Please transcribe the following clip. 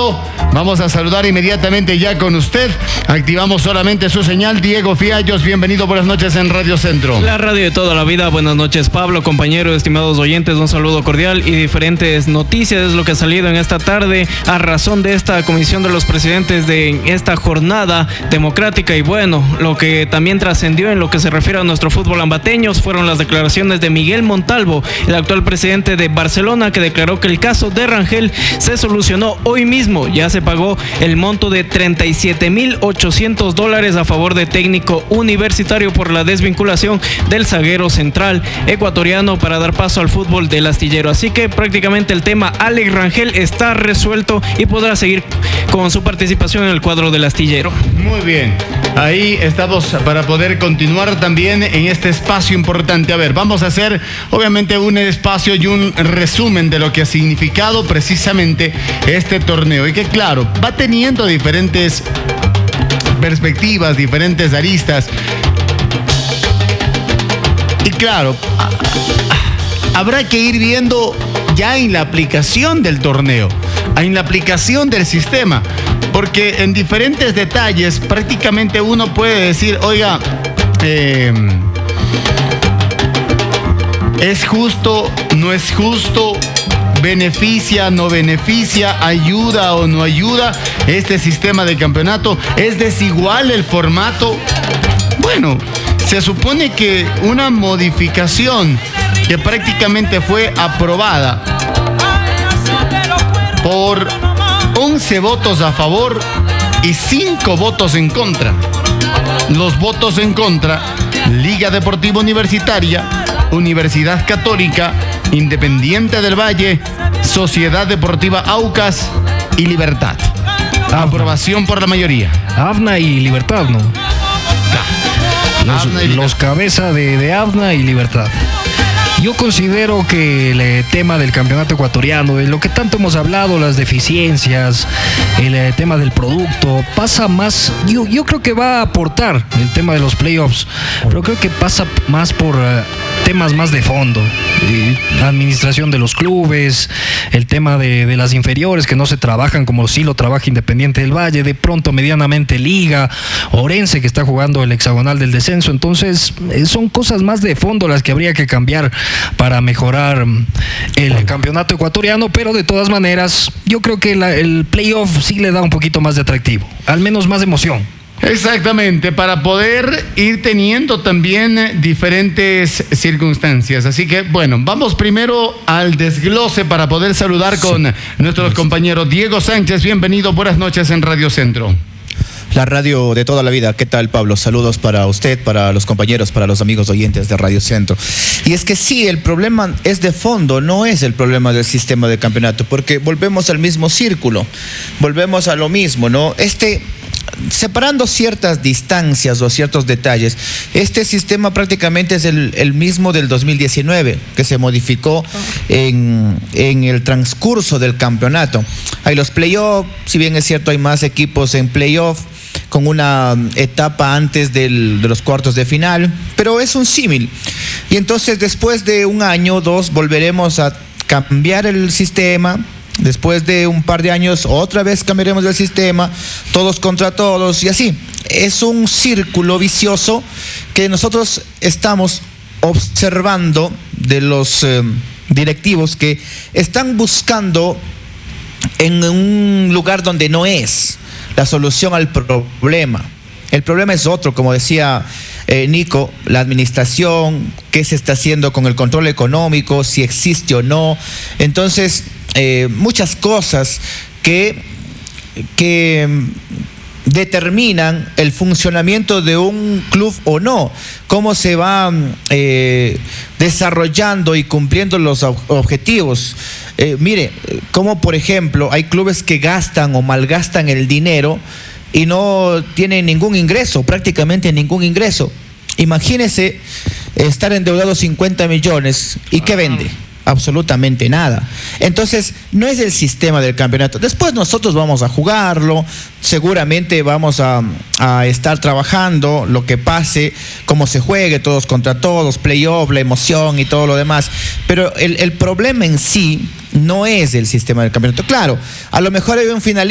Centro. Vamos a saludar inmediatamente ya con usted. Activamos solamente su señal. Diego Fiallos, bienvenido, buenas noches en Radio Centro. La radio de toda la vida. Buenas noches, Pablo, compañeros, estimados oyentes. Un saludo cordial y diferentes noticias es lo que ha salido en esta tarde a razón de esta comisión de los presidentes de esta jornada democrática. Y bueno, lo que también trascendió en lo que se refiere a nuestro fútbol ambateño fueron las declaraciones de Miguel Montalvo, el actual presidente de Barcelona, que declaró que el caso de Rangel se solucionó hoy mismo. Ya se pagó el monto de $37,800 a favor de técnico universitario por la desvinculación del zaguero central ecuatoriano para dar paso al fútbol del astillero. Así que prácticamente el tema Alex Rangel está resuelto y podrá seguir con su participación en el cuadro del astillero. Muy bien, ahí estamos para poder continuar también en este espacio importante. A ver, vamos a hacer obviamente un espacio y un resumen de lo que ha significado precisamente este torneo, y que claro, va teniendo diferentes perspectivas, diferentes aristas, y claro, habrá que ir viendo ya en la aplicación del torneo, en la aplicación del sistema, porque en diferentes detalles prácticamente uno puede decir, oiga, ¿es justo? ¿No es justo? ¿Beneficia? ¿No beneficia? ¿Ayuda o no ayuda este sistema de campeonato? ¿Es desigual el formato? Bueno, se supone que una modificación que prácticamente fue aprobada por 11 votos a favor y 5 votos en contra. Los votos en contra: Liga Deportiva Universitaria, Universidad Católica, Independiente del Valle, Sociedad Deportiva Aucas y Libertad. Aprobación por la mayoría. AFNA y Libertad, ¿no? Los cabeza de AFNA y Libertad. Yo considero que el tema del campeonato ecuatoriano, de lo que tanto hemos hablado, las deficiencias, el tema del producto, pasa más, yo creo que va a aportar el tema de los playoffs, pero creo que pasa más por temas más de fondo, la administración de los clubes, el tema de las inferiores que no se trabajan como sí lo trabaja Independiente del Valle, de pronto medianamente Liga, Orense que está jugando el hexagonal del descenso. Entonces son cosas más de fondo las que habría que cambiar para mejorar el campeonato ecuatoriano, pero de todas maneras yo creo que el playoff sí le da un poquito más de atractivo, al menos más emoción. Exactamente, para poder ir teniendo también diferentes circunstancias. Así que, bueno, vamos primero al desglose para poder saludar con nuestros compañeros. Diego Sánchez, bienvenido, buenas noches en Radio Centro. La radio de toda la vida. ¿Qué tal, Pablo? Saludos para usted, para los compañeros, para los amigos oyentes de Radio Centro. Y es que sí, el problema es de fondo, no es el problema del sistema de campeonato, porque volvemos al mismo círculo, volvemos a lo mismo, ¿no? Separando ciertas distancias o ciertos detalles, este sistema prácticamente es el mismo del 2019, que se modificó en el transcurso del campeonato. Hay los playoffs, si bien es cierto hay más equipos en playoff, con una etapa antes de los cuartos de final, pero es un símil. Y entonces después de un año o dos volveremos a cambiar el sistema. Después de un par de años otra vez cambiaremos el sistema, todos contra todos y así. Es un círculo vicioso que nosotros estamos observando de los directivos que están buscando en un lugar donde no es la solución al problema. El problema es otro, como decía Nico, la administración, qué se está haciendo con el control económico, si existe o no. Entonces, muchas cosas que determinan el funcionamiento de un club o no, cómo se va desarrollando y cumpliendo los objetivos. Mire, como por ejemplo hay clubes que gastan o malgastan el dinero y no tienen ningún ingreso, prácticamente ningún ingreso. Imagínese estar endeudado 50 millones y ¿qué vende? Absolutamente nada. Entonces no es el sistema del campeonato. Después nosotros vamos a jugarlo, seguramente vamos a estar trabajando lo que pase, cómo se juegue, todos contra todos, playoff, la emoción y todo lo demás, pero el problema en sí no es el sistema del campeonato. Claro, a lo mejor hay un finalista